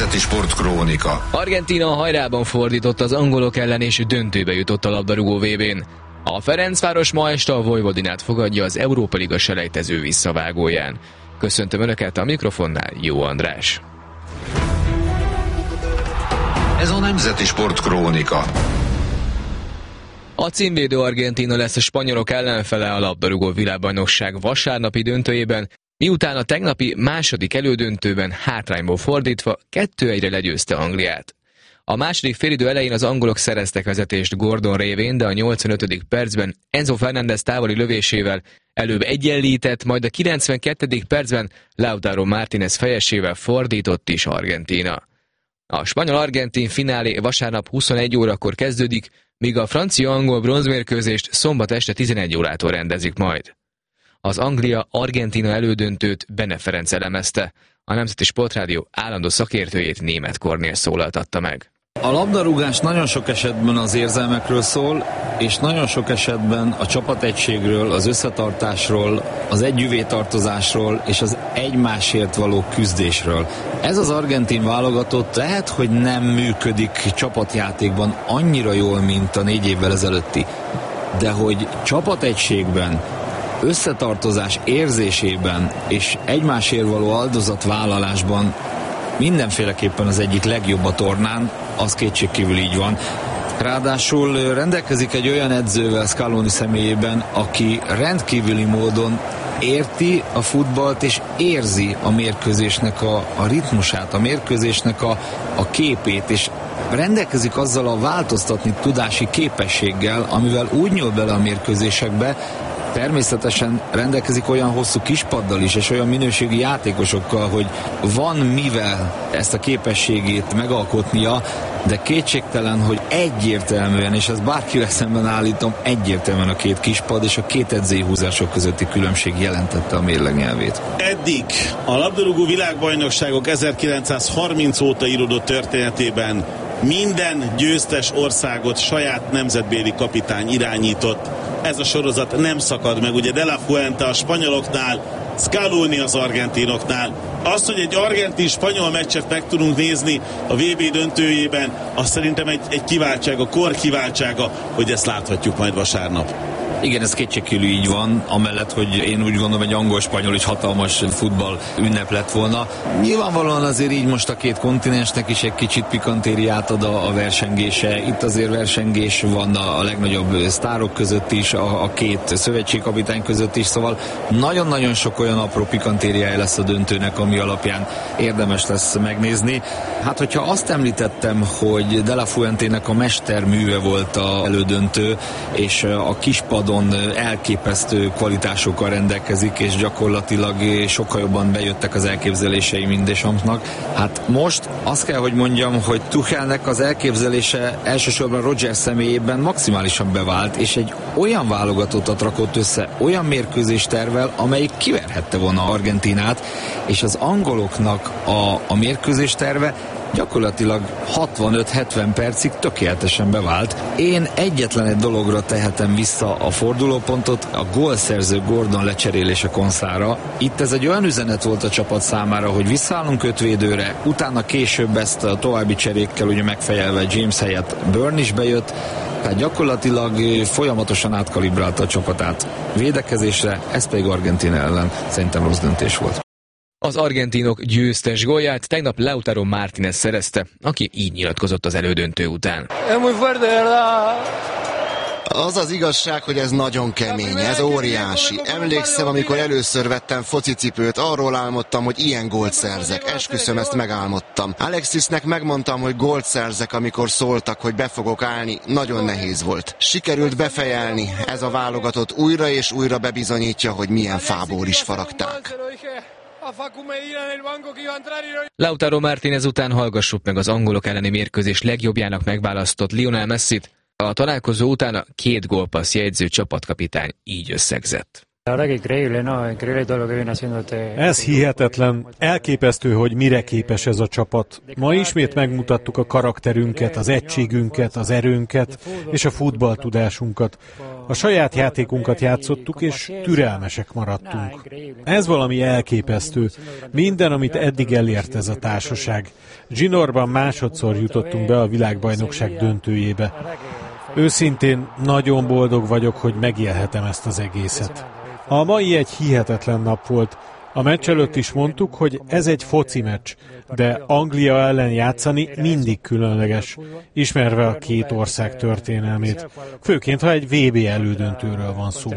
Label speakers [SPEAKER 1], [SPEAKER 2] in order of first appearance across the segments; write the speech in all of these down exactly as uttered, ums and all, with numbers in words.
[SPEAKER 1] Nemzeti Sportkrónika.
[SPEAKER 2] Argentína a hajrában fordított az angolok ellen és döntőbe jutott a labdarúgó vé bén. A Ferencváros ma este a Vojvodinát fogadja az Európa Liga selejtező visszavágóján. Köszöntöm Önöket, a mikrofonnál Jó András.
[SPEAKER 1] Ez a Nemzeti Sportkrónika.
[SPEAKER 2] A címvédő Argentína lesz a spanyolok ellenfele a labdarúgó világbajnokság vasárnapi döntőjében, miután a tegnapi második elődöntőben hátrányból fordítva kettő egyre legyőzte Angliát. A második félidő elején az angolok szereztek vezetést Gordon révén, de a nyolcvanötödik percben Enzo Fernández távoli lövésével előbb egyenlített, majd a kilencvenkettedik percben Lautaro Martínez fejesével fordított is Argentína. A spanyol-argentin finálé vasárnap huszonegy órakor kezdődik, míg a francia-angol bronzmérkőzést szombat este tizenegy órától rendezik majd. Az Anglia-Argentína elődöntőt Bene Ferenc elemezte, a Nemzeti Sportrádió állandó szakértőjét, Németh Kornél szólaltatta meg.
[SPEAKER 3] A labdarúgás nagyon sok esetben az érzelmekről szól, és nagyon sok esetben a csapategységről, az összetartásról, az együvé tartozásról és az egymásért való küzdésről. Ez az argentin válogatott lehet, hogy nem működik csapatjátékban annyira jól, mint a négy évvel ezelőtti, de hogy csapategységben, összetartozás érzésében és egymásért való áldozatvállalásban mindenféleképpen az egyik legjobb a tornán, az kétségkívül így van. Ráadásul rendelkezik egy olyan edzővel Scaloni személyében, aki rendkívüli módon érti a futballt és érzi a mérkőzésnek a, a ritmusát, a mérkőzésnek a, a képét, és rendelkezik azzal a változtatni tudási képességgel, amivel úgy nyúl bele a mérkőzésekbe. Természetesen rendelkezik olyan hosszú kispaddal is, és olyan minőségi játékosokkal, hogy van mivel ezt a képességét megalkotnia, de kétségtelen, hogy egyértelműen, és ezt bárkivel szemben állítom, egyértelműen a két kispad és a két edzői húzások közötti különbség jelentette a mérleg nyelvét.
[SPEAKER 4] Eddig a labdarúgó világbajnokságok ezerkilencszázharminc óta íródott történetében minden győztes országot saját nemzetbéli kapitány irányított. Ez a sorozat nem szakad meg, ugye De La Fuente a spanyoloknál, Scaloni az argentinoknál. Az, hogy egy argentin-spanyol meccset meg tudunk nézni a vé bé döntőjében, az szerintem egy, egy kiváltság, a kor kiváltsága, hogy ezt láthatjuk majd vasárnap.
[SPEAKER 3] Igen, ez kétségkívül így van, amellett, hogy én úgy gondolom, egy angol-spanyol is hatalmas futball ünnep lett volna. Nyilvánvalóan azért így most a két kontinensnek is egy kicsit pikantériát ad a, a versengése. Itt azért versengés van a, a legnagyobb sztárok között is, a, a két szövetségkapitány között is, szóval nagyon-nagyon sok olyan apró pikantériája lesz a döntőnek, ami alapján érdemes lesz megnézni. Hát, hogyha azt említettem, hogy De La Fuentének a mesterműve volt az elődöntő, és a kispad elképesztő kvalitásokkal rendelkezik, és gyakorlatilag sokkal jobban bejöttek az elképzelései Dechampsnak. Hát most azt kell, hogy mondjam, hogy Tuchelnek az elképzelése elsősorban Rodgers személyében maximálisan bevált, és egy olyan válogatottat rakott össze, olyan mérkőzéstervvel, amelyik kiverhette volna Argentínát, és az angoloknak a, a mérkőzésterve gyakorlatilag hatvanöt-hetven percig tökéletesen bevált. Én egyetlen egy dologra tehetem vissza a fordulópontot, a gólszerző Gordon lecserélése Konszára. Itt ez egy olyan üzenet volt a csapat számára, hogy visszaállunk ötvédőre, utána később ezt a további cserékkel ugye megfejelve James helyett Burn is bejött, tehát gyakorlatilag folyamatosan átkalibrálta a csapatát védekezésre, ez pedig Argentína ellen szerintem rossz döntés volt.
[SPEAKER 2] Az argentinok győztes gólját tegnap Lautaro Martínez szerezte, aki így nyilatkozott az elődöntő után.
[SPEAKER 5] Az az igazság, hogy ez nagyon kemény, ez óriási. Emlékszem, amikor először vettem focicipőt, arról álmodtam, hogy ilyen gólt szerzek. Esküszöm, ezt megálmodtam. Alexisnek megmondtam, hogy gólt szerzek, amikor szóltak, hogy be fogok állni. Nagyon nehéz volt. Sikerült befejelni. Ez a válogatott újra és újra bebizonyítja, hogy milyen fából is faragták.
[SPEAKER 2] Lautaro Martínez után hallgassuk meg az angolok elleni mérkőzés legjobbjának megválasztott Lionel Messit. A találkozó után a két gólpassz jegyző csapatkapitány így összegzett.
[SPEAKER 6] Ez hihetetlen, elképesztő, hogy mire képes ez a csapat. Ma ismét megmutattuk a karakterünket, az egységünket, az erőnket és a futballtudásunkat. A saját játékunkat játszottuk, és türelmesek maradtunk. Ez valami elképesztő. Minden, amit eddig elért ez a társaság. Ginorban másodszor jutottunk be a világbajnokság döntőjébe. Őszintén nagyon boldog vagyok, hogy megélhetem ezt az egészet. A mai egy hihetetlen nap volt. A meccs előtt is mondtuk, hogy ez egy foci meccs, de Anglia ellen játszani mindig különleges, ismerve a két ország történelmét, főként ha egy vé bé elődöntőről van szó.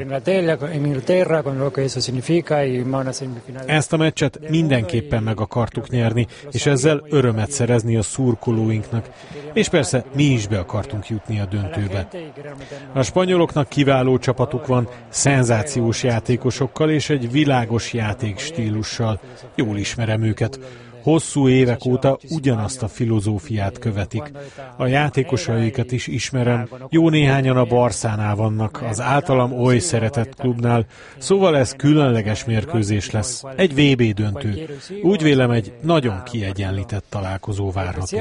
[SPEAKER 6] Ezt a meccset mindenképpen meg akartuk nyerni, és ezzel örömet szerezni a szurkolóinknak, és persze mi is be akartunk jutni a döntőbe. A spanyoloknak kiváló csapatuk van, szenzációs játékosokkal és egy világos játékstílussal. Jól ismerem őket. Hosszú évek óta ugyanazt a filozófiát követik. A játékosaikat is ismerem, jó néhányan a Barszánál vannak, az általam oly szeretett klubnál, szóval ez különleges mérkőzés lesz. Egy vé bé döntő. Úgy vélem, egy nagyon kiegyenlített találkozó várható.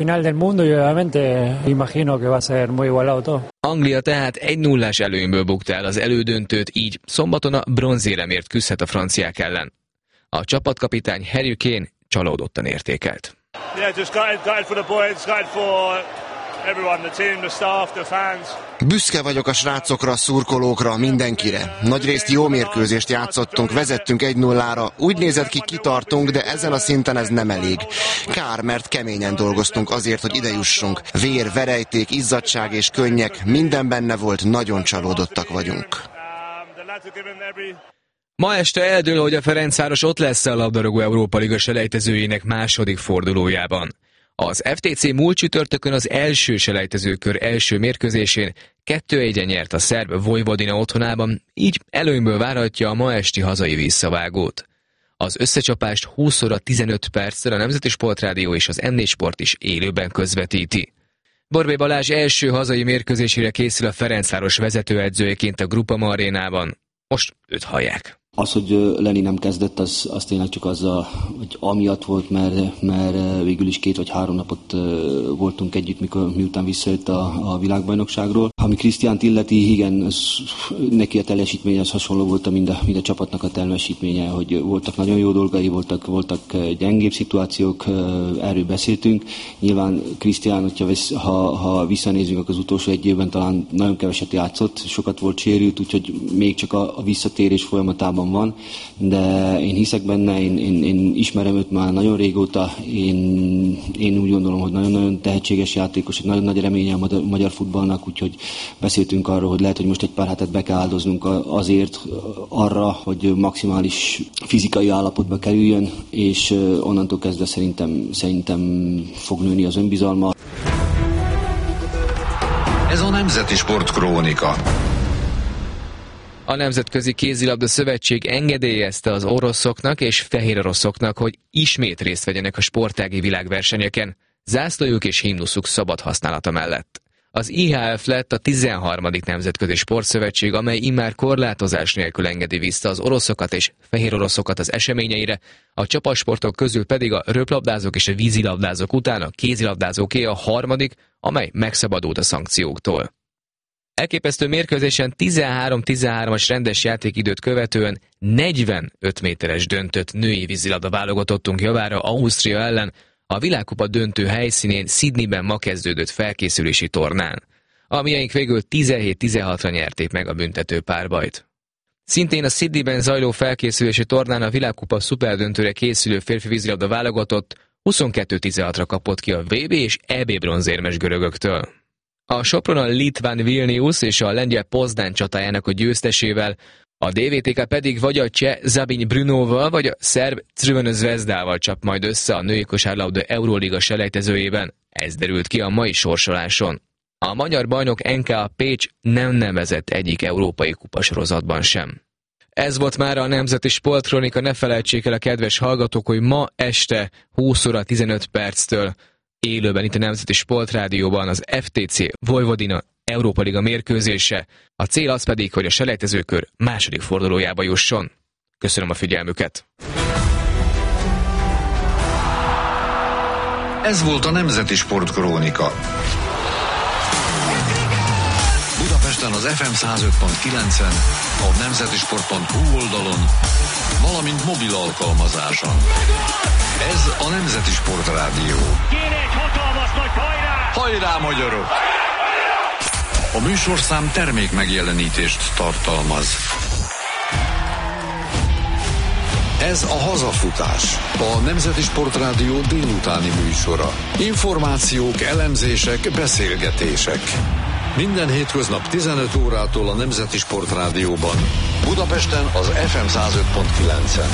[SPEAKER 2] Anglia tehát egy nullás előnyből bukta el az elődöntőt, így szombaton a bronzéremért küzdhet a franciák ellen. A csapatkapitány Harry Kane csalódottan értékelt.
[SPEAKER 5] Büszke vagyok a srácokra, a szurkolókra, mindenkire. Nagyrészt jó mérkőzést játszottunk, vezettünk egy nullára, úgy nézett ki, kitartunk, de ezen a szinten ez nem elég. Kár, mert keményen dolgoztunk azért, hogy ide jussunk. Vér, verejték, izzadság és könnyek, minden benne volt, nagyon csalódottak vagyunk.
[SPEAKER 2] Ma este eldől, hogy a Ferencváros ott lesz a labdarúgó Európa Liga selejtezőjének második fordulójában. Az ef té cé múlt csütörtökön az első selejtezőkör első mérkőzésén kettő egyen nyert a szerb Vojvodina otthonában, így előnyből várhatja a ma esti hazai visszavágót. Az összecsapást húsz óra tizenöt perccel a Nemzeti Sportrádió és az em négy Sport is élőben közvetíti. Borbély Balázs első hazai mérkőzésére készül a Ferencváros vezetőedzőjeként a Groupama arénában. Most őt hallják.
[SPEAKER 7] Az, hogy Lenny nem kezdett, az, az tényleg csak az, a, hogy amiatt volt, mert, mert végül is két vagy három napot voltunk együtt, mikor, miután visszajött a, a világbajnokságról. Ami Krisztiánt illeti, igen, ez, neki a teljesítménye az hasonló volt, mind a, mind a csapatnak a teljesítménye, hogy voltak nagyon jó dolgai, voltak, voltak gyengébb szituációk, erről beszéltünk. Nyilván Krisztián, hogyha ha, ha visszanézünk, akkor az utolsó egy évben talán nagyon keveset játszott, sokat volt sérült, úgyhogy még csak a, a visszatérés folyamatában van, de én hiszek benne, én, én, én ismerem őt már nagyon régóta, én, én úgy gondolom, hogy nagyon-nagyon tehetséges játékos, egy nagyon nagy reménye a magyar, magyar futballnak, úgyhogy beszéltünk arról, hogy lehet, hogy most egy pár hetet be kell áldoznunk azért arra, hogy maximális fizikai állapotba kerüljön, és onnantól kezdve szerintem, szerintem fog nőni az önbizalma.
[SPEAKER 1] Ez a Nemzeti Sport Krónika.
[SPEAKER 2] A Nemzetközi Kézilabda Szövetség engedélyezte az oroszoknak és fehéroroszoknak, hogy ismét részt vegyenek a sportági világversenyeken, zászlójuk és himnuszuk szabad használata mellett. Az i há ef lett a tizenharmadik Nemzetközi Sportszövetség, amely immár korlátozás nélkül engedi vissza az oroszokat és fehéroroszokat az eseményeire, a csapatsportok közül pedig a röplabdázók és a vízilabdázók után a kézilabdázóké a harmadik, amely megszabadult a szankcióktól. Elképesztő mérkőzésen tizenhárom tizenhármas rendes játékidőt követően negyvenöt méteres döntött női vízilabda válogatottunk javára Ausztria ellen a világkupa döntő helyszínén Sydneyben ma kezdődött felkészülési tornán. A miénk végül tizenhét tizenhatra nyerték meg a büntető párbajt. Szintén a Sydneyben zajló felkészülési tornán a világkupa szuperdöntőre készülő férfi vízilabda válogatott huszonkettő tizenhatra kapott ki a vé bé és é bé bronzérmes görögöktől. A Sopron a Litván Vilnius és a lengyel Poznań csatájának a győztesével, a dé vé té ká pedig vagy a cseh Zabin Brunoval, vagy a szerb Crvena Zvezdával csap majd össze a női kosárlabda Euróliga selejtezőjében. Ez derült ki a mai sorsoláson. A magyar bajnok en ká á Pécs nem nevezett egyik európai kupasorozatban sem. Ez volt már a Nemzeti Sportkrónika, ne felejtsék el a kedves hallgatók, hogy ma este húsz óra tizenöt perctől élőben itt a Nemzeti Sportrádióban az ef té cé Vojvodina Európa Liga mérkőzése, a cél az pedig, hogy a selejtezőkör második fordulójába jusson. Köszönöm a figyelmüket!
[SPEAKER 1] Ez volt a Nemzeti Sport Krónika. Budapesten az ef em száz öt pont kilencen, a nemzetisport pont hu oldalon, valamint mobil alkalmazáson. Ez a Nemzeti Sport Rádió.
[SPEAKER 8] Kéne egy hatalmas nagy hajrá!
[SPEAKER 1] Hajrá, magyarok! A műsorszám termék megjelenítést tartalmaz. Ez a Hazafutás, a Nemzeti Sport Rádió délutáni műsora. Információk, elemzések, beszélgetések. Minden hétköznap tizenöt órától a Nemzeti Sport Rádióban. Budapesten az ef em száz öt pont kilencen.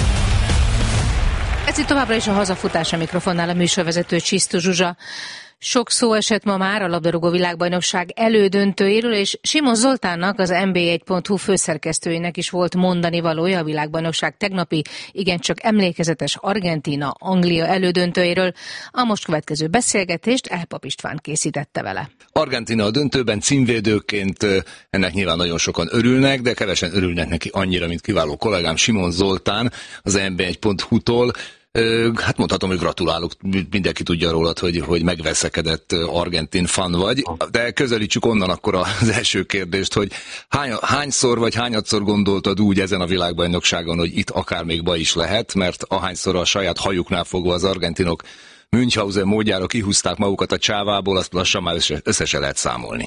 [SPEAKER 9] Ez itt továbbra is a Hazafutás, a mikrofonnál a műsorvezető Csisztus Zsuzsa. Sok szó esett ma már a labdarúgó világbajnokság elődöntőjéről, és Simon Zoltánnak, az en bé egy pont hu főszerkesztőjének is volt mondani valója a világbajnokság tegnapi, igencsak emlékezetes Argentína-Anglia elődöntőjéről. A most következő beszélgetést Elpap István készítette vele.
[SPEAKER 10] Argentína a döntőben címvédőként, ennek nyilván nagyon sokan örülnek, de kevesen örülnek neki annyira, mint kiváló kollégám Simon Zoltán az en bé egy pont hu-tól. Hát mondhatom, hogy gratulálok, mindenki tudja rólad, hogy, hogy megveszekedett argentin fan vagy, de közelítsük onnan akkor az első kérdést, hogy hány, hányszor vagy hányadszor gondoltad úgy ezen a világbajnokságon, hogy itt akár még baj is lehet, mert ahányszor a saját hajuknál fogva az argentinok Münchhausen módjára kihúzták magukat a csávából, azt lassan már össze se lehet számolni.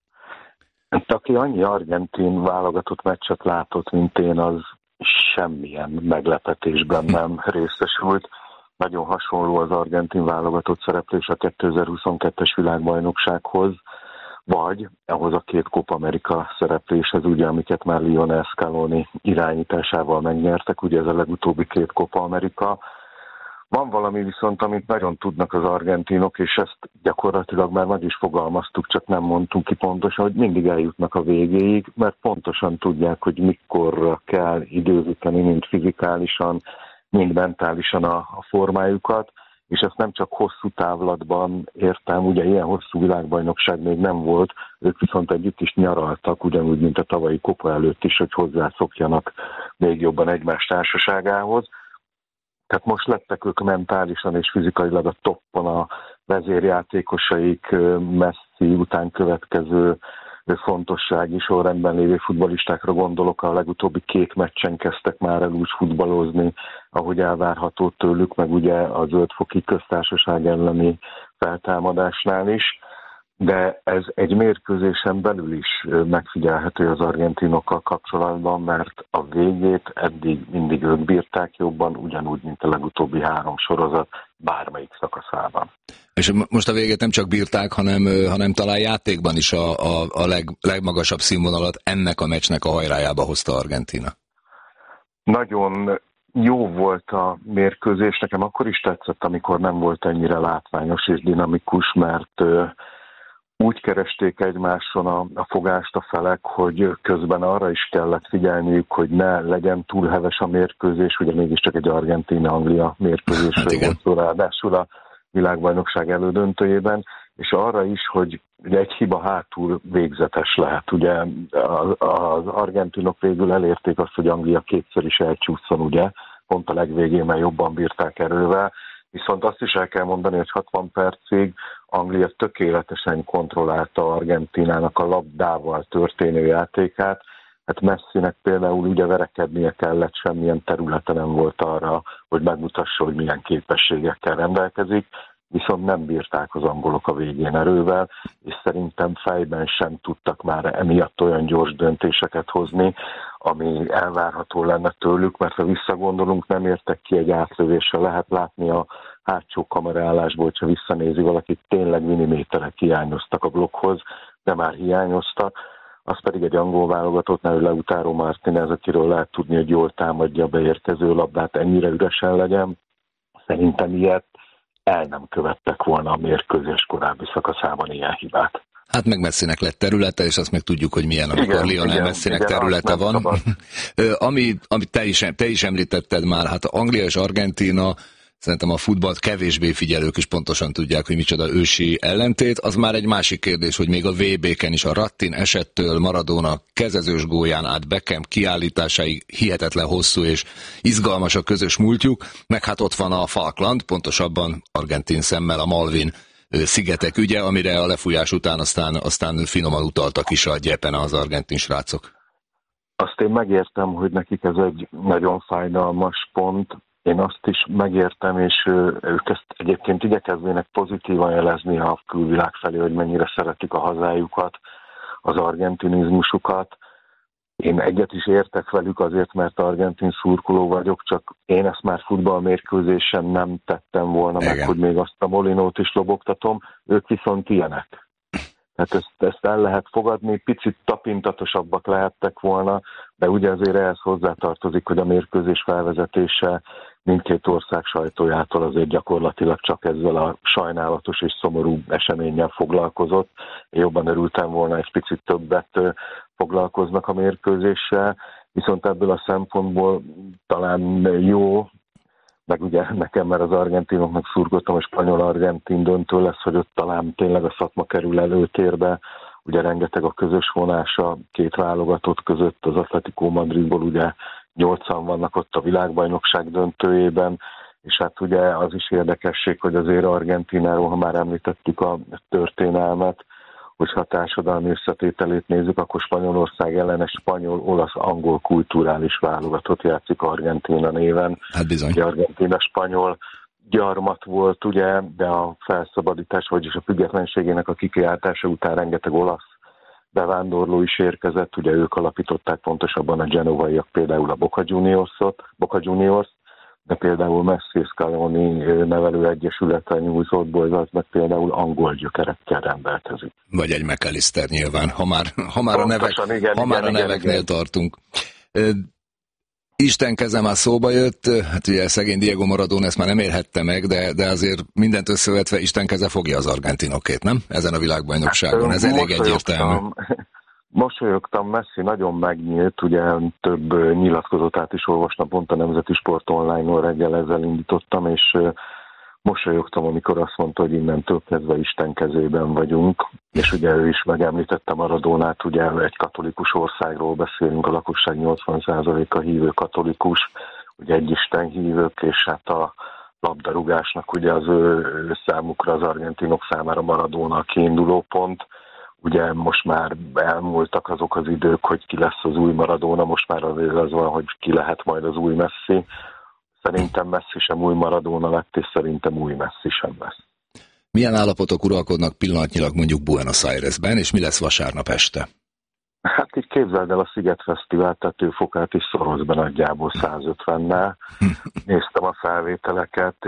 [SPEAKER 11] Aki annyi argentin válogatott meccset látott, mint én, az semmilyen meglepetésben nem részesült. Nagyon hasonló az argentin válogatott szereplés a kétezer-huszonkettes világbajnoksághoz, vagy ahhoz a két Copa America szerepléshez, ugye, amiket már Lionel Scaloni irányításával megnyertek, ugye ez a legutóbbi két Copa America. Van valami viszont, amit nagyon tudnak az argentinok, és ezt gyakorlatilag már meg is fogalmaztuk, csak nem mondtunk ki pontosan, hogy mindig eljutnak a végéig, mert pontosan tudják, hogy mikor kell időzíteni, mind fizikálisan, mind mentálisan a, a formájukat, és ezt nem csak hosszú távlatban értem, ugye ilyen hosszú világbajnokság még nem volt, ők viszont együtt is nyaraltak, ugyanúgy, mint a tavalyi Copa előtt is, hogy hozzászokjanak még jobban egymás társaságához. Tehát most lettek ők mentálisan és fizikailag a toppon, a vezérjátékosaik, Messi után következő fontossági sorrendben lévő futballistákra gondolok, a legutóbbi két meccsen kezdtek már el úgy futballozni, ahogy elvárható tőlük, meg ugye a Zöldfoki Köztársaság elleni feltámadásnál is. De ez egy mérkőzésen belül is megfigyelhető az argentinokkal kapcsolatban, mert a végét eddig mindig ők bírták jobban, ugyanúgy, mint a legutóbbi három sorozat bármelyik szakaszában.
[SPEAKER 10] És most a végét nem csak bírták, hanem, hanem talán játékban is a, a, a leg, legmagasabb színvonalat ennek a meccsnek a hajrájába hozta Argentína.
[SPEAKER 11] Nagyon jó volt a mérkőzés, nekem akkor is tetszett, amikor nem volt ennyire látványos és dinamikus, mert úgy keresték egymáson a, a fogást a felek, hogy közben arra is kellett figyelniük, hogy ne legyen túl heves a mérkőzés, ugye mégiscsak egy Argentína-Anglia mérkőzésről volt szó, ráadásul a világbajnokság elődöntőjében, és arra is, hogy ugye egy hiba hátul végzetes lehet. Ugye az argentinok végül elérték azt, hogy Anglia kétszer is elcsúszson, ugye, pont a legvégén, mert jobban bírták erővel, viszont azt is el kell mondani, hogy hatvan percig Anglia tökéletesen kontrollálta Argentínának a labdával történő játékát. Hát Messinek például ugye verekednie kellett, semmilyen területe nem volt arra, hogy megmutassa, hogy milyen képességekkel rendelkezik, viszont nem bírták az angolok a végén erővel, és szerintem fejben sem tudtak már emiatt olyan gyors döntéseket hozni, ami elvárható lenne tőlük, mert ha visszagondolunk, nem értek ki egy átlövésre, lehet látni a hátsó kamerálásból, hogyha visszanézi valakit, tényleg milliméterek hiányoztak a blokkhoz, de már hiányoztak. Az pedig egy angol válogatottnál, Lautaro Martínez, akiről lehet tudni, hogy jól támadja a beérkező labdát, ennyire üresen legyen. Szerintem ilyet el nem követtek volna a mérkőzés korábbi szakaszában ilyen hibát.
[SPEAKER 10] Hát meg Messinek lett területe, és azt meg tudjuk, hogy milyen, amikor igen, Lionel igen, Messinek igen, területe van. ami, amit te is, te is említetted már, hát Anglia és Argentína Szerintem a futballt kevésbé figyelők is pontosan tudják, hogy micsoda ősi ellentét. Az már egy másik kérdés, hogy még a vé béken is a Rattin esettől Maradona kezezős gólján át Beckham kiállításáig hihetetlen hosszú és izgalmas a közös múltjuk, meg hát ott van a Falkland, pontosabban argentin szemmel a Malvin szigetek ügye, amire a lefújás után aztán, aztán finoman utaltak is a gyepen az argentin srácok.
[SPEAKER 11] Azt én megértem, hogy nekik ez egy nagyon fájdalmas pont. Én azt is megértem, és ők ezt egyébként igyekeznének pozitívan jelezni a külvilág felé, hogy mennyire szeretik a hazájukat, az argentinizmusukat. Én egyet is értek velük azért, mert argentin szurkoló vagyok, csak én ezt már futballmérkőzésen nem tettem volna meg, hogy még azt a Molinót is lobogtatom, ők viszont ilyenek. Tehát ezt, ezt el lehet fogadni, picit tapintatosabbak lehettek volna, de ugye azért ehhez hozzátartozik, hogy a mérkőzés felvezetése mindkét ország sajtójától azért gyakorlatilag csak ezzel a sajnálatos és szomorú eseménnyel foglalkozott. Én jobban örültem volna, egy picit többet foglalkoznak a mérkőzéssel, viszont ebből a szempontból talán jó, meg ugye nekem már az argentinoknak szurkoltam, a spanyol-argentin döntő lesz, hogy ott talán tényleg a szakma kerül előtérbe, ugye rengeteg a közös vonása két válogatott között, az Atletico Madridból ugye nyolcan vannak ott a világbajnokság döntőjében, és hát ugye az is érdekesség, hogy azért Argentináról, ha már említettük a történelmet, hogyha a társadalmi összetételét nézzük, akkor Spanyolország ellenes spanyol, olasz, angol kulturális válogatott játszik Argentína néven.
[SPEAKER 10] Hát bizony.
[SPEAKER 11] Ugye Argentína spanyol gyarmat volt, ugye, de a felszabadítás, vagyis a függetlenségének a kikiáltása után rengeteg olasz bevándorló is érkezett, ugye ők alapították pontosabban a genovaiak például a Boca Juniors-ot, Boca Juniors, de például Messi Scaloni nevelő egyesülete, a News Old Boys, az meg például angol gyökerekkel rendelkezik.
[SPEAKER 10] Vagy egy McAllister nyilván, ha már, ha már
[SPEAKER 11] Pontosan,
[SPEAKER 10] a, nevek,
[SPEAKER 11] igen,
[SPEAKER 10] ha már
[SPEAKER 11] igen,
[SPEAKER 10] a neveknél
[SPEAKER 11] igen.
[SPEAKER 10] tartunk. Isten keze már szóba jött, hát ugye szegény Diego Maradona ezt már nem érhette meg, de, de azért mindent összevetve Isten keze fogja az argentinokét, nem? Ezen a világbajnokságon, ez elég egyértelmű.
[SPEAKER 11] Mosolyogtam, Messi nagyon megnyílt, ugye több nyilatkozatát is olvastam, pont a Nemzeti Sport Online-on reggel ezzel indítottam, és mosolyogtam, amikor azt mondta, hogy innentől kezdve Isten kezében vagyunk, és ugye ő is megemlítette Maradónát, ugye egy katolikus országról beszélünk, a lakosság nyolcvan százaléka hívő katolikus, ugye egy Isten hívők, és hát a labdarúgásnak ugye az ő számukra, az argentinok számára Maradona a kiinduló pont. Ugye most már elmúltak azok az idők, hogy ki lesz az új Maradona, most már azért az van, hogy ki lehet majd az új Messi. Szerintem Messi sem új Maradona lett, és szerintem új Messi sem lesz.
[SPEAKER 10] Milyen állapotok uralkodnak pillanatnyilag mondjuk Buenos Airesben, és mi lesz vasárnap este?
[SPEAKER 11] Hát így képzeld el a Sziget Fesztivál tetőfokát is Szoroszban nagyjából száz ötvennel. Néztem a felvételeket.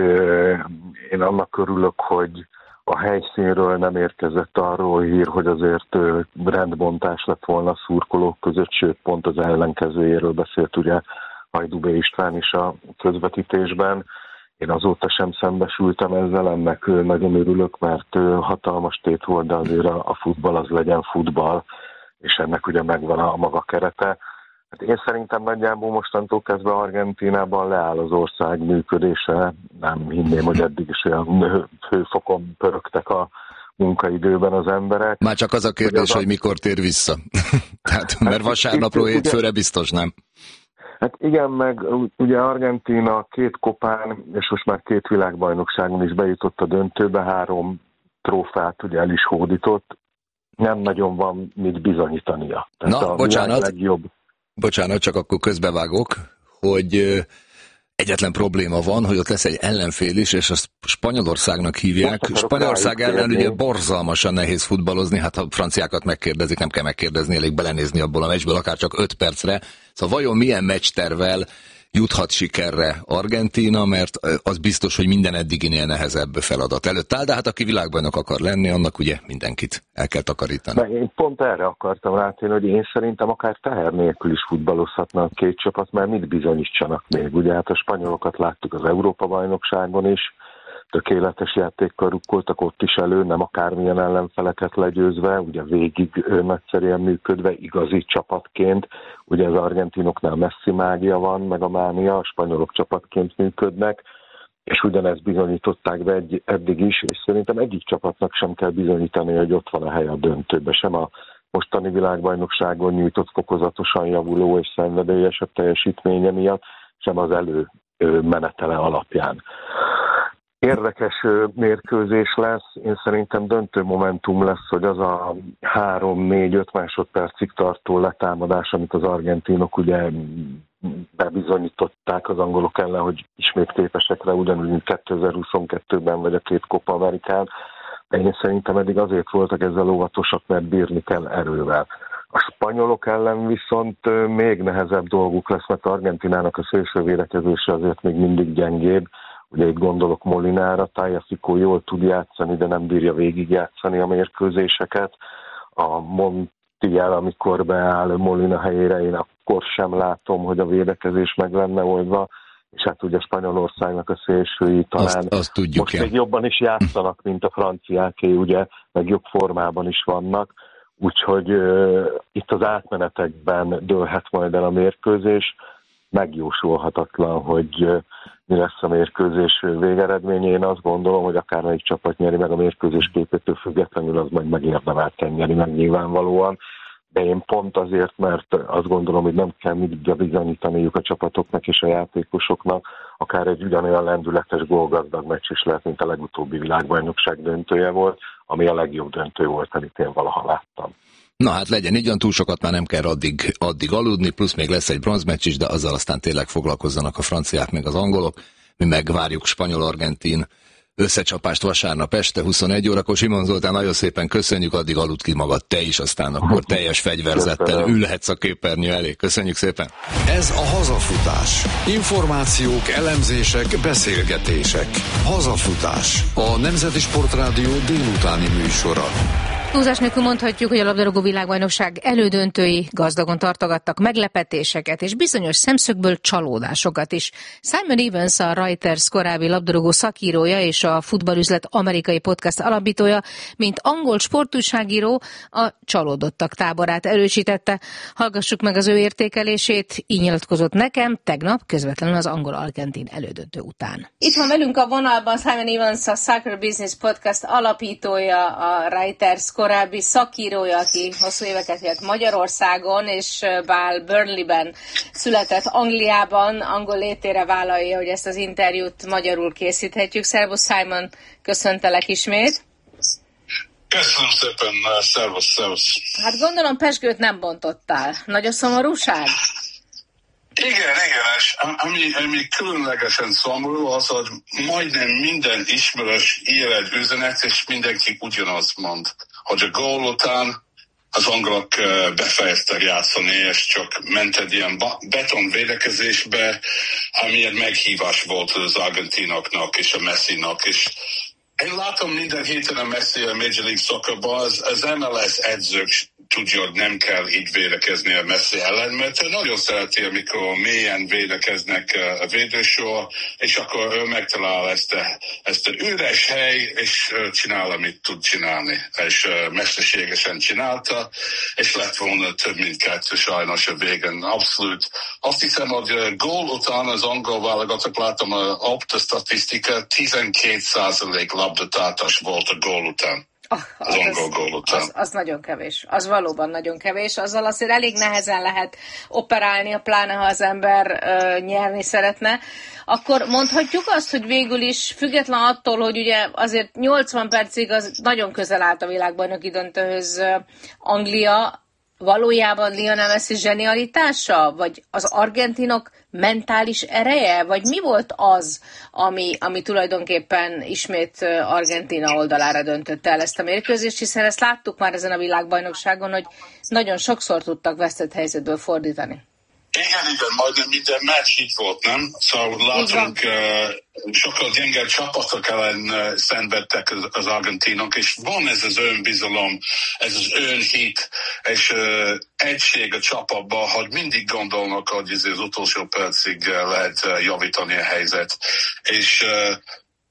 [SPEAKER 11] Én annak örülök, hogy a helyszínről nem érkezett arról hír, hogy azért rendbontás lett volna a szurkolók között, sőt pont az ellenkezőjéről beszélt ugye Hajdú B. István is a közvetítésben. Én azóta sem szembesültem ezzel, ennek nagyon örülök, mert hatalmas tét volt, de azért a futball az legyen futball, és ennek ugye megvan a maga kerete. Hát én szerintem nagyjából mostantól kezdve Argentínában leáll az ország működése. Nem hinném, hogy eddig is olyan hőfokon pörögtek a munkaidőben az emberek.
[SPEAKER 10] Már csak az a kérdés, az hogy mikor tér vissza. Tehát, mert vasárnapról hétfőre biztos nem.
[SPEAKER 11] Hát igen, meg ugye Argentína két kopán, és most már két világbajnokságon is bejutott a döntőbe, három trófát ugye el is hódított. Nem nagyon van mit bizonyítania. Tehát
[SPEAKER 10] Na,
[SPEAKER 11] a
[SPEAKER 10] bocsánat.
[SPEAKER 11] Legjobb.
[SPEAKER 10] Bocsánat, csak akkor közbevágok, hogy egyetlen probléma van, hogy ott lesz egy ellenfél is, és azt Spanyolországnak hívják. Spanyolország ellen ugye borzalmasan nehéz futballozni, hát ha franciákat megkérdezik, nem kell megkérdezni, elég belenézni abból a meccsből, akár csak öt percre. Szóval vajon milyen meccstervel juthat sikerre Argentína, mert az biztos, hogy minden eddiginél nehezebb feladat előtt áll, de hát aki világbajnok akar lenni, annak ugye mindenkit el kell takarítani.
[SPEAKER 11] De én pont erre akartam rátérni, hogy én szerintem akár teher nélkül is futballozhatna a két csapat, mert mit bizonyítsanak még. Ugye hát a spanyolokat láttuk az Európa-bajnokságon is, tökéletes játékkal rukkoltak ott is elő, nem akármilyen ellenfeleket legyőzve, ugye végig nagyszerűen működve, igazi csapatként. Ugye az argentinoknál Messi mágia van, meg a mánia, a spanyolok csapatként működnek. és ugyanezt bizonyították be egy, eddig is, és szerintem egyik csapatnak sem kell bizonyítani, hogy ott van a hely a döntőbe, sem a mostani világbajnokságon nyújtott fokozatosan javuló és szenvedélyesebb teljesítménye miatt, sem az elő menetele alapján. Érdekes mérkőzés lesz, én szerintem döntő momentum lesz, hogy az a három-négy-öt másodpercig tartó letámadás, amit az argentinok ugye bebizonyították az angolok ellen, hogy ismét képesek rá, ugyanúgy, mint kétezer-huszonkettőben vagy a két Copa Amerikán, de én szerintem eddig azért voltak ezzel óvatosak, mert bírni kell erővel. A spanyolok ellen viszont még nehezebb dolguk lesz, mert Argentinának a szélső védekezése azért még mindig gyengébb. Ugye itt gondolok Molinára, Tagliafico jól tud játszani, de nem bírja végigjátszani a mérkőzéseket. A Montiel, amikor beáll Molina helyére, én akkor sem látom, hogy a védekezés meg lenne oldva, és hát ugye Spanyolországnak a szélsői talán
[SPEAKER 10] azt, azt tudjuk,
[SPEAKER 11] most még jobban is játszanak, mint a franciáké, ugye, meg jobb formában is vannak, úgyhogy uh, itt az átmenetekben dőlhet majd el a mérkőzés, megjósolhatatlan, hogy uh, mi lesz a mérkőzés végeredménye. Én azt gondolom, hogy akármelyik csapat nyeri meg a mérkőzés képétől függetlenül, az majd megérdemelten nyeri meg nyilvánvalóan. De én pont azért, mert azt gondolom, hogy nem kell mindig bizonyítaniuk a csapatoknak és a játékosoknak, akár egy ugyanolyan lendületes gólgazdag meccs is lehet, mint a legutóbbi világbajnokság döntője volt, ami a legjobb döntő volt, amit én valaha láttam.
[SPEAKER 10] Na hát legyen így, túl sokat már nem kell addig, addig aludni, plusz még lesz egy bronzmeccs is, de azzal aztán tényleg foglalkozzanak a franciák meg az angolok. Mi megvárjuk spanyol-argentin összecsapást vasárnap este huszonegy órakor. Simon Zoltán, nagyon szépen köszönjük, addig aludd ki magad te is, aztán akkor teljes fegyverzettel ülhetsz a képernyő elé. Köszönjük szépen!
[SPEAKER 1] Ez a Hazafutás. Információk, elemzések, beszélgetések. Hazafutás. A Nemzeti Sportrádió délutáni műsora.
[SPEAKER 9] Túlzás nélkül mondhatjuk, hogy a labdarúgó világbajnokság elődöntői gazdagon tartogattak meglepetéseket és bizonyos szemszögből csalódásokat is. Simon Evans, a Reuters korábbi labdarúgó szakírója és a Futballüzlet amerikai podcast alapítója, mint angol sportújságíró a csalódottak táborát erősítette. Hallgassuk meg az ő értékelését, így nyilatkozott nekem tegnap közvetlenül az angol-argentin elődöntő után. Itt van velünk a vonalban Simon Evans, a Soccer Business Podcast alapítója, a Reuters korábbi szakírója, aki hosszú éveket élt Magyarországon, és bár Burnleyben született Angliában, angol létére vállalja, hogy ezt az interjút magyarul készíthetjük. Szervusz Simon, köszöntelek ismét.
[SPEAKER 12] Köszönöm szépen, szervusz, szervusz.
[SPEAKER 9] Hát gondolom pezsgőt nem bontottál. Nagy a szomorúság?
[SPEAKER 12] Igen, igen, és ami, ami különlegesen szomorú az, hogy majdnem minden ismerős élet üzenet, és mindenki ugyanazt mond, hogy a gól után az angolok befejeztek játszani, és csak ment egy ilyen beton védekezésbe, ami egy meghívás volt az argentinoknak és a Messinak, és én látom minden héten a Messi a Major League Soccerban, az, az em el es edzők tudja, hogy nem kell így védekezni a Messi ellen, mert ő nagyon szereti, amikor mélyen védekeznek a védősor, és akkor ő megtalál ezt a, ezt a üres hely, és csinál, amit tud csinálni. És mesterségesen csinálta, és lett volna több mint kettő sajnos a végén. Abszolút. Azt hiszem, hogy gól után az angol válogatott, látom a Opta statisztika, tizenkét százalék labdatartás volt a gól után.
[SPEAKER 9] Oh, az, az, az, az nagyon kevés. Az valóban nagyon kevés. Azzal azért elég nehezen lehet operálni, pláne ha az ember uh, nyerni szeretne. Akkor mondhatjuk azt, hogy végül is független attól, hogy ugye azért nyolcvan percig az nagyon közel állt a világbajnoki döntőhöz uh, Anglia, valójában Lionel Messi zsenialitása? Vagy az argentinok mentális ereje? Vagy mi volt az, ami, ami tulajdonképpen ismét Argentína oldalára döntötte el ezt a mérkőzést, hiszen ezt láttuk már ezen a világbajnokságon, hogy nagyon sokszor tudtak vesztett helyzetből fordítani.
[SPEAKER 12] Igen, igen, majdnem minden meccs így volt, nem? Szóval látunk, uh, sokkal gyengebb csapatok ellen uh, szenvedtek az, az argentinok, és van ez az önbizalom, ez az önhit, és uh, egység a csapatban, hogy mindig gondolnak, hogy ez az utolsó percig uh, lehet uh, javítani a helyzet. És uh,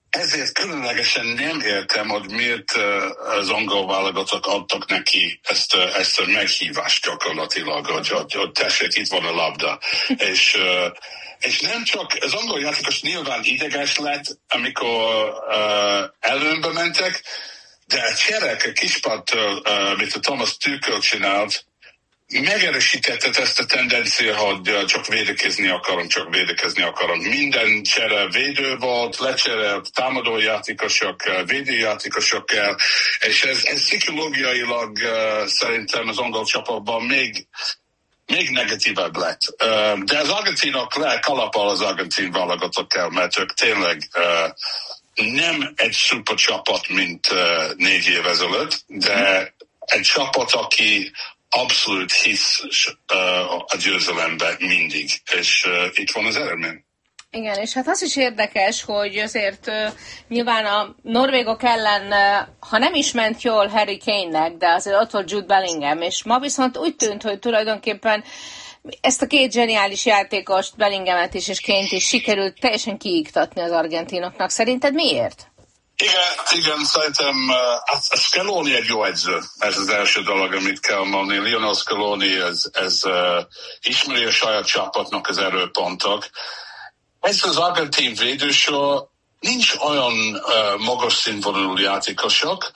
[SPEAKER 12] ezért különlegesen nem értem, hogy miért az angol válogatott adtak neki ezt, ezt a meghívást gyakorlatilag, hogy, hogy, hogy tessék, itt van a labda. és, és nem csak, az angol játékos nyilván ideges lett, amikor uh, előnbe mentek, de a cserek a kispadtől, uh, amit a Thomas Tuchel csinált, megerősítette ezt a tendenciát, hogy csak védekezni akarom, csak védekezni akarom. Minden csere védő volt, lecserélt támadójátékosok, védőjátékosokkal, és ez, ez pszichológiailag uh, szerintem az angol csapatban még, még negatívebb lett. Uh, de az argentinok le kalapal az argentin válogatottal, mert ők tényleg uh, nem egy szuper csapat, mint uh, négy év ezelőtt, de egy csapat, aki abszolút hisz uh, a győzelemben mindig, és uh, itt van az eredmény.
[SPEAKER 9] Igen, és hát az is érdekes, hogy azért uh, nyilván a norvégok ellen, uh, ha nem is ment jól Harry Kane-nek, de azért ott volt Jude Bellingham, és ma viszont úgy tűnt, hogy tulajdonképpen ezt a két zseniális játékost, Bellinghamet is és Kane-t is sikerült teljesen kiiktatni az argentinoknak. Szerinted miért?
[SPEAKER 12] Igen, igen, szerintem uh, Scaloni egy jó edző. Ez az első dolog, amit kell mondani. Lionel Scaloni, ez, ez uh, ismeri a saját csapatnak az erőpontok. Ez az argentin védősor, nincs olyan uh, magas színvonalú játékosok,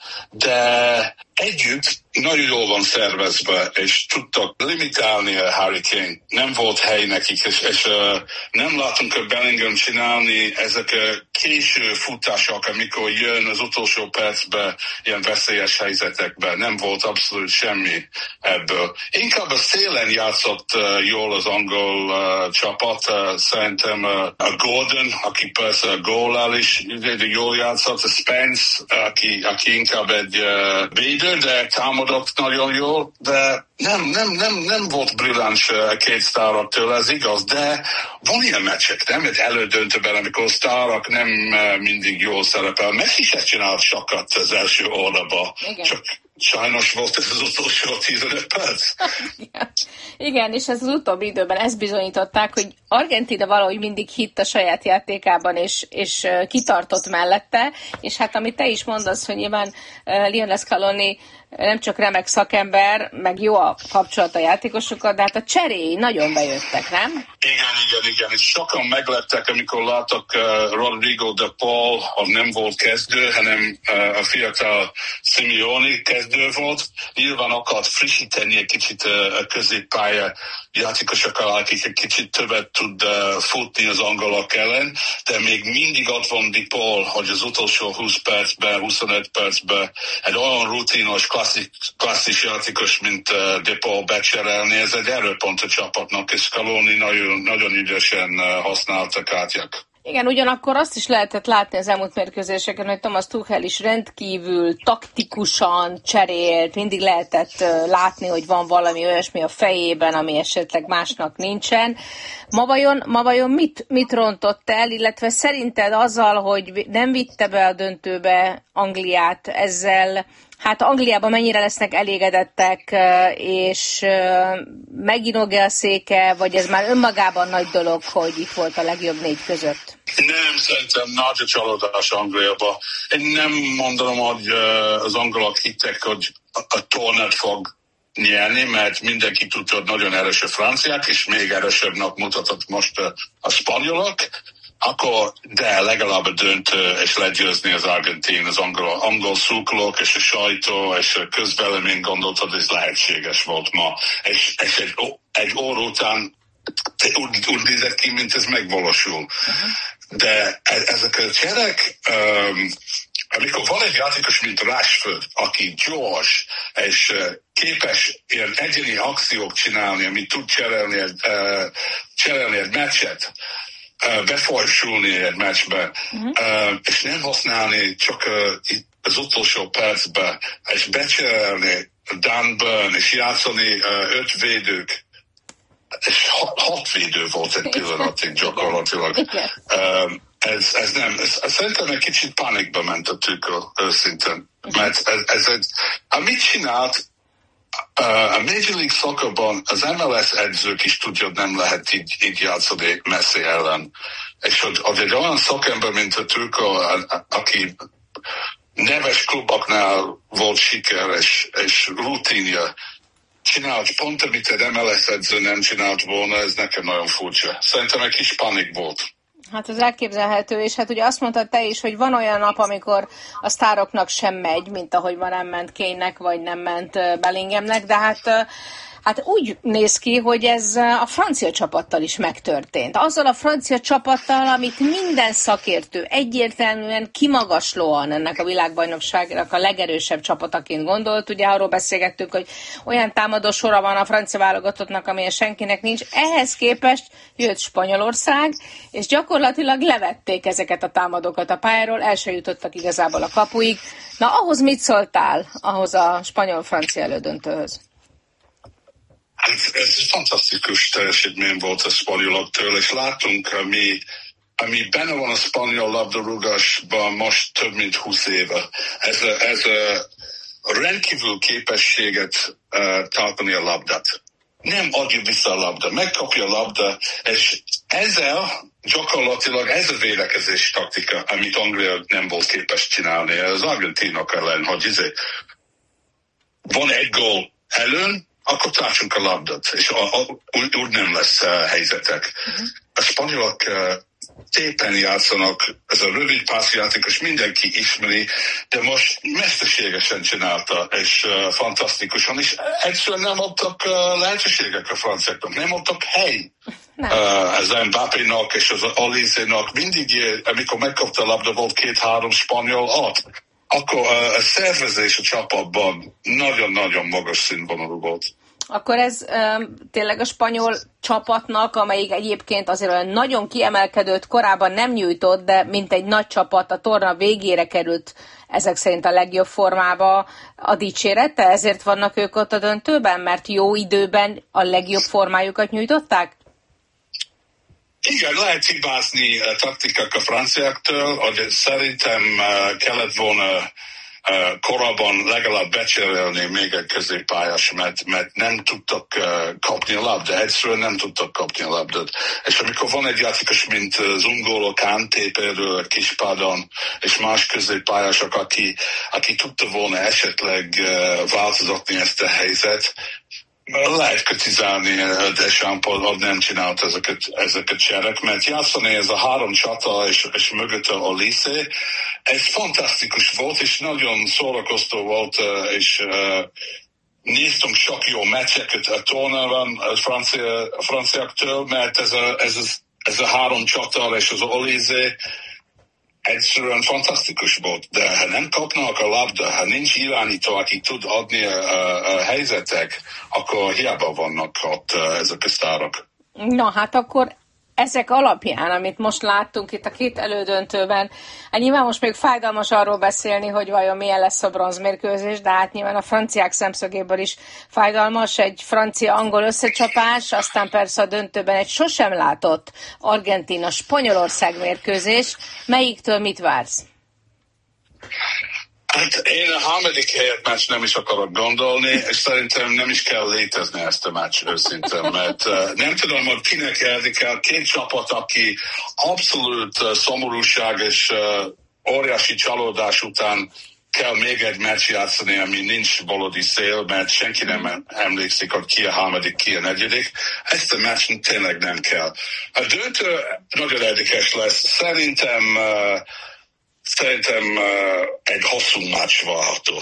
[SPEAKER 12] de együtt nagyon jól van szervezve, és tudtak limitálni a Harry Kane. Nem volt hely nekik, és, és uh, nem látunk a Bellingham csinálni ezek a késő futások, amikor jön az utolsó percben ilyen veszélyes helyzetekben. Nem volt abszolút semmi ebből. Inkább a szélen játszott uh, jól az angol uh, csapat. Uh, szerintem uh, a Gordon, aki persze a gólál is jól játszott, a Spence, aki, aki inkább egy uh, védő, de támadott nagyon jól, de nem, nem, nem, nem volt brilláns uh, két sztáraktól, ez igaz, de van ilyen meccsek, nem? Egy elődöntőben, amikor sztárak nem uh, mindig jól szerepel. Messi se csinált sokat az első órába, csak sajnos volt ez az utolsó tizenöt perc.
[SPEAKER 9] Igen. Igen, és ez az utóbbi időben ezt bizonyították, hogy Argentína valahogy mindig hitt a saját játékában, és, és kitartott mellette, és hát amit te is mondasz, hogy nyilván uh, Lionel Scaloni nem csak remek szakember, meg jó a kapcsolat a játékosokkal, de hát a cseréi nagyon bejöttek, nem?
[SPEAKER 12] Igen, igen, igen. És sokan megleptek, amikor láttak uh, Rodrigo de Paul, az nem volt kezdő, hanem uh, a fiatal Simeone kezdő volt. Nyilván akart frissíteni egy kicsit uh, a középpálya játékosokkal, akik egy kicsit többet tud uh, futni az angolok ellen, de még mindig ott van de Paul, hogy az utolsó húsz percben, huszonöt percben egy olyan rutinos, klasszik, klasszis játékos, mint uh, de Paul becserélni, ez egy erőpont a csapatnak, és Scaloni nagyon, nagyon ügyesen uh, használta kártyák.
[SPEAKER 9] Igen, ugyanakkor azt is lehetett látni az elmúlt mérkőzéseken, hogy Thomas Tuchel is rendkívül taktikusan cserélt, mindig lehetett uh, látni, hogy van valami olyasmi a fejében, ami esetleg másnak nincsen. Ma vajon, ma vajon mit, mit rontott el, illetve szerinted azzal, hogy nem vitte be a döntőbe Angliát, ezzel hát Angliában mennyire lesznek elégedettek, és meginog-e a széke, vagy ez már önmagában nagy dolog, hogy itt volt a legjobb négy között?
[SPEAKER 12] Nem, szerintem nagy a csalódás Angliában. Én nem mondom, hogy az angolok hittek, hogy a tornát fog nyerni, mert mindenki tudta, hogy nagyon erős a franciák, és még erősebbnek mutatott most a spanyolok. Akkor, de legalább a döntő, és legyőzni az argentin, az angol, angol szurkolók, és a sajtó, és a közvélemény gondolta, hogy ez lehetséges volt ma. És, és egy, egy óra után úgy, úgy nézett ki, mint ez megvalósul. Uh-huh. De ezek a cserek, um, amikor van egy játékos, mint Rashford, aki gyors, és uh, képes ilyen egyéni akciók csinálni, amit tud cserélni egy, uh, cserélni egy meccset, Uh, befolyásolni egy meccsbe, uh-huh. uh, és nem használni csak uh, az utolsó percben, és becserélni Dan Burn, és játszani uh, öt védők, és hat, hat védő volt egy pillanatig gyakorlatilag. Uh, ez, ez nem, ez, ez szerintem egy kicsit pánikba ment a Tuchel őszintén, mert ez, ez egy, amit csinált, a Major League Soccerban az em el es edzők is tudja, hogy nem lehet így, így játszani Messi ellen. És hogy, hogy egy olyan szakember, mint a Trüka, aki neves kluboknál volt sikeres és rutinja, csinált pont, amit egy em el es edző nem csinált volna, ez nekem nagyon furcsa. Szerintem egy kis panik volt.
[SPEAKER 9] Hát az elképzelhető, és hát ugye azt mondtad te is, hogy van olyan nap, amikor a sztároknak sem megy, mint ahogy van nem ment Kane-nek, vagy nem ment Bellinghamnek, de hát... Hát úgy néz ki, hogy ez a francia csapattal is megtörtént. Azzal a francia csapattal, amit minden szakértő egyértelműen kimagaslóan ennek a világbajnokságnak a legerősebb csapataként gondolt. Ugye arról beszélgettünk, hogy olyan támadó sora van a francia válogatottnak, amilyen senkinek nincs. Ehhez képest jött Spanyolország, és gyakorlatilag levették ezeket a támadókat a pályáról, el se jutottak igazából a kapuig. Na, ahhoz mit szóltál, ahhoz a spanyol-francia elődöntőhöz?
[SPEAKER 12] Ez, ez fantasztikus teljesítmény volt a spanyoloktól, és látunk, ami, ami benne van a spanyol labdarúgásban most több mint húsz éve. Ez a, ez a rendkívül képességet uh, tartani a labdát. Nem adja vissza a labda, megkapja a labda, és ezzel gyakorlatilag ez a védekezés taktika, amit Anglia nem volt képes csinálni. Az argentinok ellen, hogy izé, van egy gól előn, akkor tartsunk a labdát, és a, a, úgy, úgy nem lesz uh, helyzetek. Uh-huh. A spanyolok uh, szépen játszanak, ez a rövid pászjátékos mindenki ismeri, de most mesterségesen csinálta, és uh, fantasztikusan, és egyszerűen nem adtak uh, lehetőségek a franciáknak, nem adtak hely. Uh, az Mbappénak és az Olizénak mindig, amikor megkapta a labda, volt két-három spanyol ott. Akkor a szervezés a csapatban nagyon-nagyon magas színvonalú volt.
[SPEAKER 9] Akkor ez um, tényleg a spanyol csapatnak, amelyik egyébként azért olyan nagyon kiemelkedőt korábban nem nyújtott, de mint egy nagy csapat a torna végére került ezek szerint a legjobb formába a dicsérete, ezért vannak ők ott a döntőben, mert jó időben a legjobb formájukat nyújtották?
[SPEAKER 12] Igen, lehet hibázni a taktikák a franciáktól, hogy szerintem uh, kellett volna uh, korábban legalább becserélni még egy középpályás, mert, mert nem tudtak uh, kapni a labdát, egyszerűen nem tudtak kapni a labdát. És amikor van egy játékos, mint Zungolo Kanté például a Kispadon, és más középpályások, aki, aki tudta volna esetleg uh, változtatni ezt a helyzet, lehet kritizálni Deschamps, hogy nem csinált ezeket, ezeket cserek, mert játszani ez a három csata és, és mögött a Olise, ez fantasztikus volt, és nagyon szórakoztó volt, és uh, néztünk sok jó meccseket a tornában a, francia, a franciáktól, mert ez a, ez, a, ez a három csata és az Olise egyszerűen fantasztikus volt, de ha nem kapnak a labda, ha nincs irányító, aki tud adni a, a, a helyzetek, akkor hiába vannak ott ezek a sztárok.
[SPEAKER 9] Na hát akkor ezek alapján, amit most láttunk itt a két elődöntőben, hát nyilván most még fájdalmas arról beszélni, hogy vajon milyen lesz a bronzmérkőzés, de hát nyilván a franciák szemszögéből is fájdalmas, egy francia-angol összecsapás, aztán persze a döntőben egy sosem látott Argentína-Spanyolország mérkőzés. Melyiktől mit vársz?
[SPEAKER 12] Hát én a harmadik helyet meccs nem is akarok gondolni, és szerintem nem is kell létezni ezt a meccs őszintén, mert uh, nem tudom, hogy kinek érdekel két csapat, aki abszolút uh, szomorúság és uh, óriási csalódás után kell még egy meccs játszani, ami nincs valódi szél, mert senki nem emlékszik, hogy ki a harmadik, ki a negyedik. Ezt a meccs tényleg nem kell. A döntő nagyon érdekes lesz. Szerintem uh, Szerintem uh, egy hosszú meccs várható.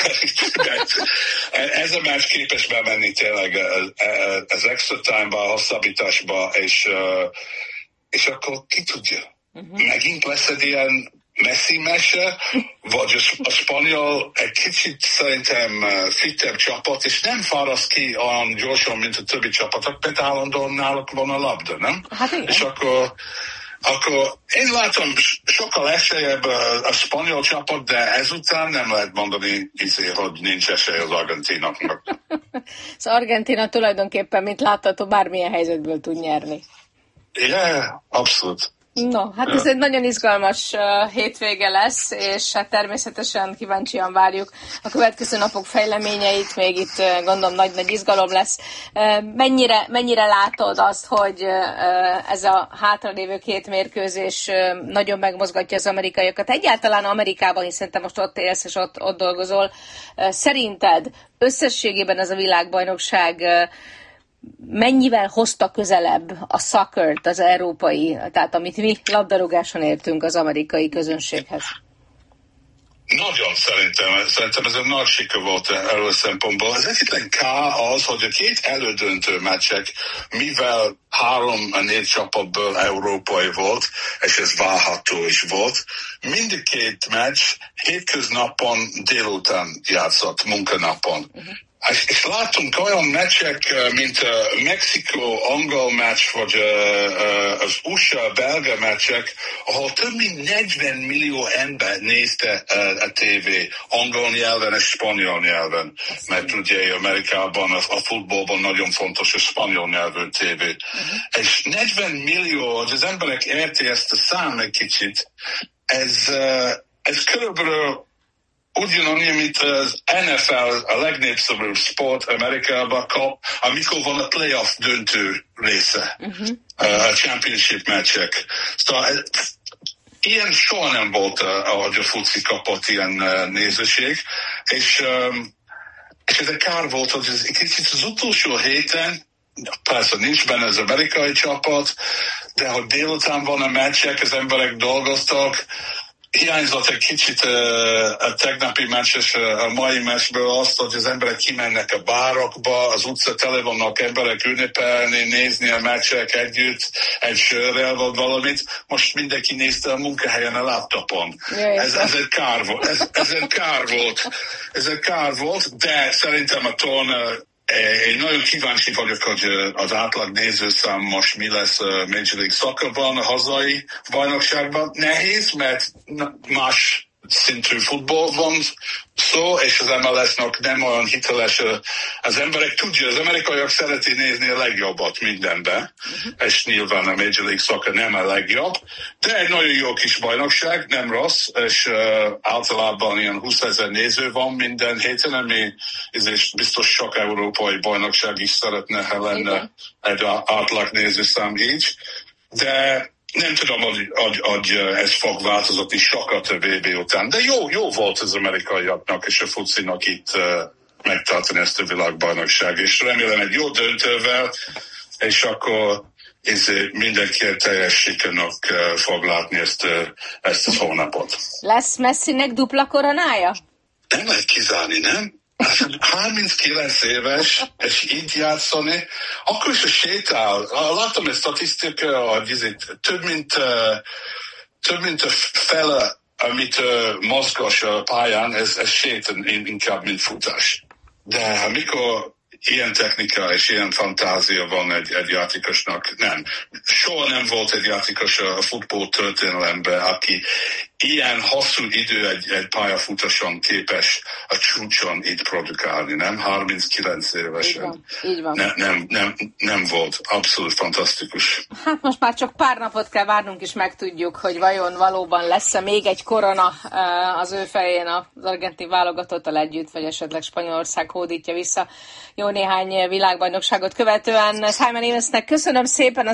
[SPEAKER 12] Ez a meccs képes bemenni tényleg az extra time-ba, a hosszabbításba, és, uh, és akkor ki tudja. Uh-huh. Megint lesz egy ilyen Messi mese, vagy a spanyol egy kicsit szerintem uh, fittebb csapat, és nem fáraszt ki olyan gyorsan, mint a többi csapatok, mert állandóan náluk van a labda, nem? Hát igen. És akkor Akkor én látom sokkal esélyebb a spanyol csapat, de ezután nem lehet mondani, hogy nincs esély az argentinoknak.
[SPEAKER 9] Az Argentina tulajdonképpen, mint látható, bármilyen helyzetből tud nyerni.
[SPEAKER 12] Igen, yeah, abszolút.
[SPEAKER 9] No, hát ez egy nagyon izgalmas uh, hétvége lesz, és hát természetesen kíváncsian várjuk a következő napok fejleményeit, még itt uh, gondolom nagy-nagy izgalom lesz. Uh, mennyire, mennyire látod azt, hogy uh, ez a hátralévő két mérkőzés uh, nagyon megmozgatja az amerikaiakat? Egyáltalán Amerikában, hiszen te most ott élsz és ott, ott dolgozol. Uh, szerinted összességében ez a világbajnokság uh, mennyivel hozta közelebb a szokkert, az európai, tehát amit mi labdarúgáson értünk az amerikai közönséghez?
[SPEAKER 12] Nagyon szerintem, szerintem ez egy nagy siker volt erről szempontból. Az egyetlen K az, hogy a két elődöntő meccsek, mivel három-négy csapatból európai volt, és ez várható is volt, mind a két meccs hétköznapon délután játszott, munkanapon. Uh-huh. És, és láttunk olyan meccsek, mint a Mexikó-angol meccs, vagy az u es á-belga meccsek, ahol több mint negyven millió ember nézte a tévé angol nyelven és spanyol nyelven. Mert ugye Amerikában a, a futballban nagyon fontos a spanyol nyelvű tévé. Uh-huh. És negyven millió, hogy az emberek érti ezt a szám egy kicsit, ez, ez körülbelül ugyanannyi, mint az en ef el, a legnépszerűbb sport Amerikában kap, amikor van a playoff döntő része, uh-huh. a championship meccsek. Szóval ez, ilyen soha nem volt, ahogy a foci kapott ilyen nézőség, és, és ez a kár volt, hogy ez kicsit az utolsó héten, persze nincs benne az amerikai csapat, de hogy délután van a meccsek, az emberek dolgoztak, hiányzott egy kicsit a tegnapi meccs és a mai meccsből azt, hogy az emberek kimennek a bárokba, az utca tele vannak emberek ünnepelni, nézni a meccsek együtt, egy sörrel vagy valamit. Most mindenki nézte a munkahelyen a laptopon. Ez, ez egy kár volt. Ez, ez egy kár volt. Ez egy kár volt, de szerintem a torna. Én nagyon kíváncsi vagyok, hogy az átlag nézőszám most mi lesz a Major League Soccerban, a hazai bajnokságban. Nehéz, mert más szintű futball van szó, és az em el es-nak nem olyan hiteles. Az emberek tudja, az amerikaiak szereti nézni a legjobbat mindenben, uh-huh. és nyilván a Major League Soccer nem a legjobb, de egy nagyon jó kis bajnokság, nem rossz, és uh, általában ilyen húszezer néző van minden héten, ami és biztos sok európai bajnokság is szeretne, ha lenne egy átlag nézőszám így, de nem tudom, hogy, hogy, hogy ez fog változni sokat a vé bé után, de jó, jó volt az amerikaiaknak és a focinak itt uh, megtartani ezt a világbajnokság, és remélem egy jó döntővel, és akkor ez mindenki teljes sikernek uh, fog látni ezt, uh, ezt az hónapot.
[SPEAKER 9] Lesz Messinek dupla koronája?
[SPEAKER 12] Nem lehet kizárni, nem? harminckilenc éves, és így játszani, akkor is a sétál. Látom egy statisztika, hogy több mint, több mint a fele, amit mozgas a pályán, ez, ez sétál inkább, mint futás. De amikor ilyen technika és ilyen fantázia van egy, egy játékosnak, nem. Soha nem volt egy játékos a futball történelemben, aki ilyen hosszú idő egy, egy pályafutáson képes a csúcson így produkálni, nem? harminckilenc évesen.
[SPEAKER 9] Így van, így van.
[SPEAKER 12] Ne, nem, nem, nem volt. Abszolút fantasztikus.
[SPEAKER 9] Hát most már csak pár napot kell várnunk, és megtudjuk, hogy vajon valóban lesz-e még egy korona az ő fején az argentin válogatottal együtt, vagy esetleg Spanyolország hódítja vissza jó néhány világbajnokságot követően. Simon Evansnek köszönöm szépen.